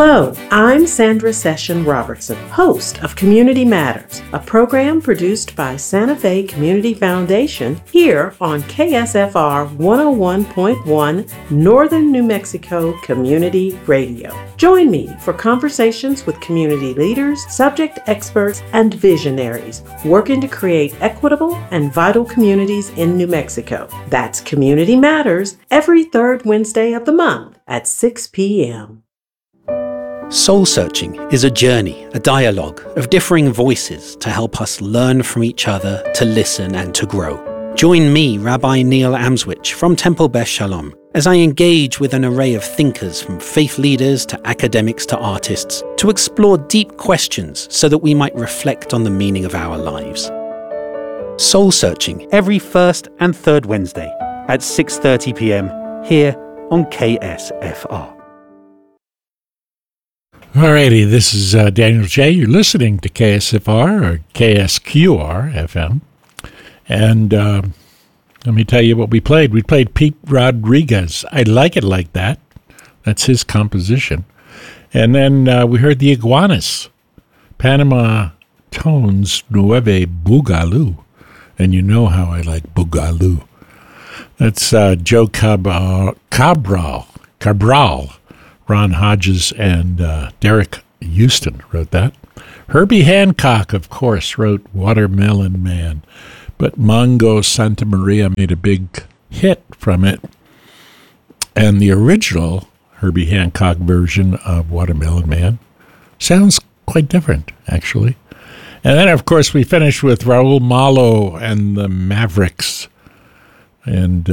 Hello, I'm Sandra Session Robertson, host of Community Matters, a program produced by Santa Fe Community Foundation here on KSFR 101.1 Northern New Mexico Community Radio. Join me for conversations with community leaders, subject experts, and visionaries working to create equitable and vital communities in New Mexico. That's Community Matters every third Wednesday of the month at 6 p.m. Soul Searching is a journey, a dialogue of differing voices to help us learn from each other, to listen and to grow. Join me, Rabbi Neil Amswich from Temple Beth Shalom, as I engage with an array of thinkers from faith leaders to academics to artists to explore deep questions so that we might reflect on the meaning of our lives. Soul Searching every first and third Wednesday at 6:30 p.m. here on KSFR. Alrighty, this is Daniel J. You're listening to KSFR or KSQR FM. And let me tell you what we played. We played Pete Rodriguez. I Like It Like That. That's his composition. And then we heard the Iguanas, Panama Tones Nueve Boogaloo. And you know how I like Boogaloo. That's Joe Cabral, Ron Hodges, and Derek Houston wrote that. Herbie Hancock, of course, wrote Watermelon Man. But Mongo Santa Maria made a big hit from it. And the original Herbie Hancock version of Watermelon Man sounds quite different, actually. And then, of course, we finished with Raul Malo and the Mavericks. And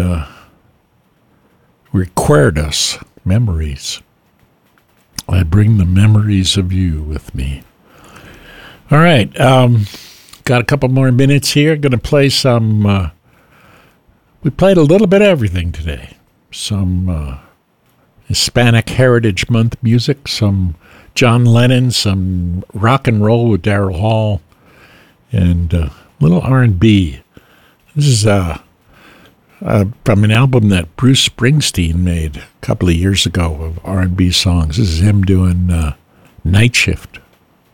Recuerdos, Memories. I bring the memories of you with me. All right. Got a couple more minutes here. Going to play some... we played a little bit of everything today. Some Hispanic Heritage Month music, some John Lennon, some rock and roll with Daryl Hall, and a little R&B. This is from an album that Bruce Springsteen made a couple of years ago of R&B songs. This is him doing Night Shift.